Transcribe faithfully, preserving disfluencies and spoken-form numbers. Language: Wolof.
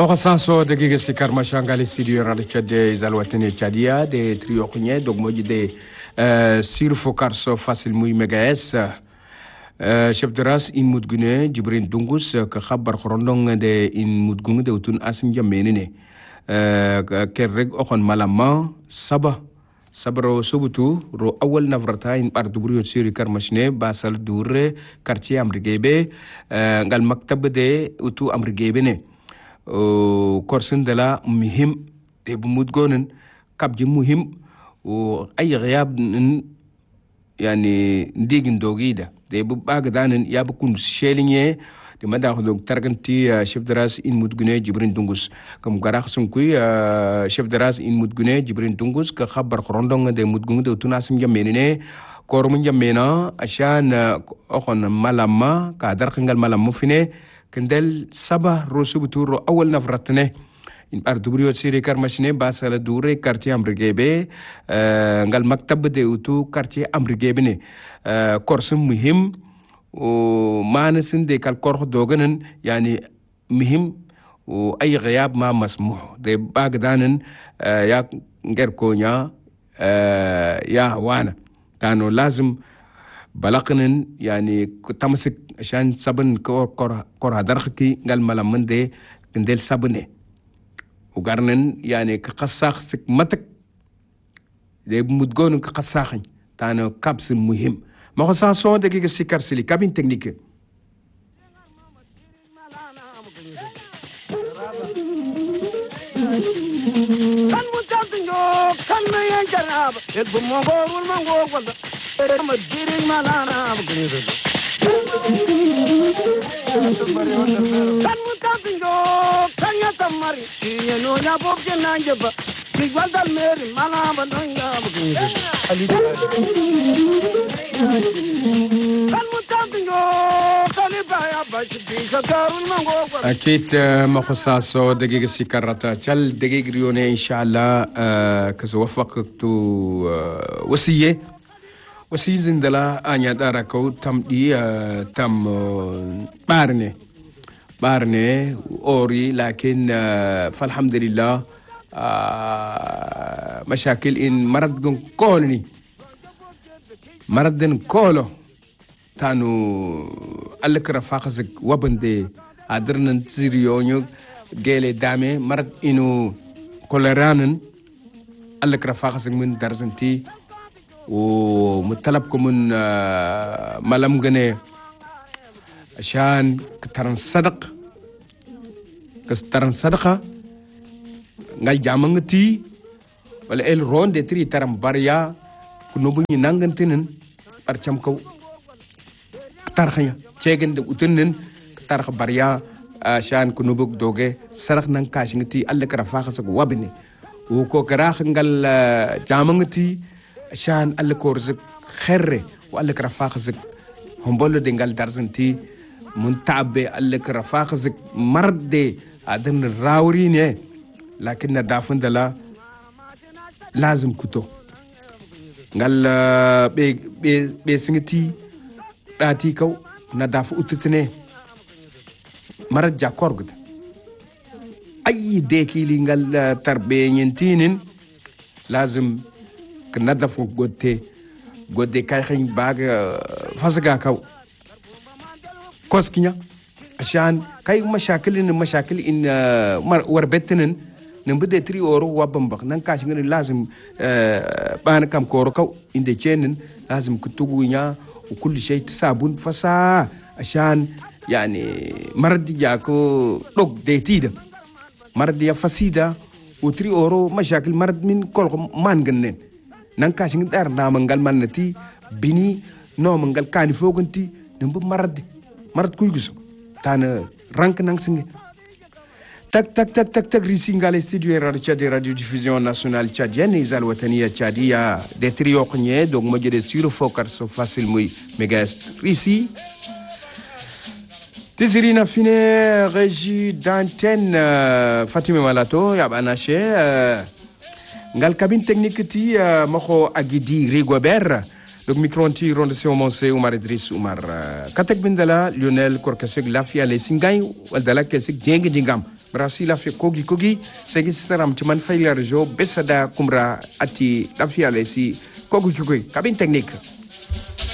مخصصو دقيقة سكر مشانغال استديو رادتشاد إزالواتني تشاديا دي تريو خنية دوغ موجي دي سير فوكارسو فاسل موي مغايس شف دراس إن مدغنة جبرين دونغوس كخبر خروندون دي إن مدغنة دي وتون أسم جمينيني كرق أخون مالاما سبا sabro subutu ro awal navrata in ardubrio siri karmashne basal durre quartier amrigebe ngal maktab de utu amrigebe ne korsin dala muhim de bumudgonen kabji muhim o ay ghayab yani ndigin dogida de bu bagdanen yab kun shelinye de mada khudog targanti chef de race in mudgune jibrin dungus kam garax sunkuy chef de race in mudgune jibrin dungus ka khabar khorondong de mudgungu de tunasim jamene korum jamena ashan okhon malama ka dar khingal malam fine kendel sabah rosubuturo awal nafratne in ardubrio siri karmashne basala dure quartier amrigebe ngal maktab de utu quartier amrigebe ne korsum muhim و ما نسندي كالكورخ دوغنن يعني مهم واي غياب ما مسموح دي باغدانن يا غير كونيا يا وانا كانوا لازم بلقنن يعني تمسك عشان سبن كور كور كور درخكي قال ملمن دي كندل سبنه وقرنن يعني كقساخ سك متك دي مدغون كقساخن كانوا كبس مهم مخصصو دقيقة سكر سلي كابين تكنيكي كان متابنجو كان مين جناب يدبو والمنغو والد مديرين مالانا بقنيدو كان متابنجو كان يتمري ينو يابوك جنان جبا بيقوال دال ميري مالا بندنجا بقنيدو أكيد مخصصو دقيقة سكرتا تل دقيقة ريوني إن شاء الله كزوفقت وسية وسية زندلا أنيا داركو تم دي تم بارني بارني أوري لكن فالحمد لله مشاكل إن مرض كولني مردن كولو تانو ألك رفاقزك وبندي أدرنا تزيريونيو جيلي دامي مرد إنو كولرانن ألك رفاقزك من درزنتي ومطلبكم من ملام غني عشان كترن صدق كترن صدقة نgal jamangti wala el ronde tri taram baria kunobu ni nangantinen archam ko tarkhaya chegen de utunnen tarkh baria shan kunobu doge sarakh nang kashingti alla kara fakhas ko wabne o ko karakh ngal jamangti shan alla korzik kherre wa alla kara fakhas hombolo de ngal darzanti muntabe alla kara fakhas marde adan rawrine lakin dafun dala lazim kuto ngal be be be singiti dati kaw na dafu ututne marad jakorgut ay dekili ngal tarbe nyentinin lazim kana dafu gotte godde kay xign bag fasaga kaw koskinya ashan kay mashakil in mashakil in warbetnen نبدأ تري أورو وابنبق ننكاش غير لازم بان كم كوركو إن ديشين لازم كتوغويا وكل شيء تسابون فسا عشان يعني مرد جاكو دوك ديتيدا مرد يا فسيدا وتري أورو مشاكل مرد من كل مان جنن ننكاش غير نامنغال مانتي بني نو منغال كاني فوقنتي نبو مرد مرد كويغسو تانا رانك نانسنغ تك تك تك تك تك ريسينغال استوديو راديو راديو ديفوزيون ناسيونال تشاديenne إزال وطنية تشادية دي تريو قنية دوغ مجد سيرو فوكر سو فاسل موي ميغاست ريسي تزيرينا فيني ريجي دانتين فاطمة مالاتو يابا ناشي نغال كابين تكنيك تي مخو أجيدي ريغوبير دوغ ميكرونتي روند سيو مونسي ومار إدريس ومار كاتك بندلا ليونيل كوركسيك لافيا لسينغاي والدلا كسيك جينغ جينغام Brasi la fe kogi kogi segi staram cuman failer jo besada kumra ati lafiale si kogi kogi kabin teknik